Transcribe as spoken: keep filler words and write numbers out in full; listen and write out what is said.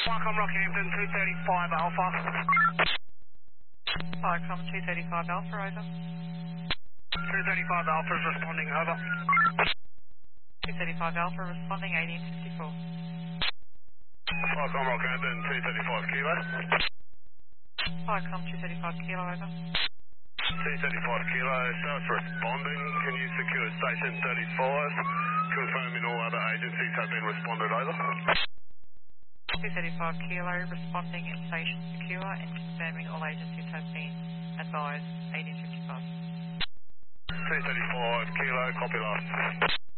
Welcome Rockhampton, two thirty-five Alpha. Welcome two thirty-five Alpha, over. two thirty-five Alpha is responding, over. two thirty-five Alpha responding, eighteen fifty-four. Welcome Rockhampton, two thirty-five Kilo. Welcome two thirty-five Kilo, over. two thirty-five Kilo, South responding. Can you secure station thirty-five? Confirming all other agencies have been responded, over. two thirty-five Kilo responding in station secure and confirming all agencies have been advised, eighteen fifty-five. two thirty-five Kilo, copy last.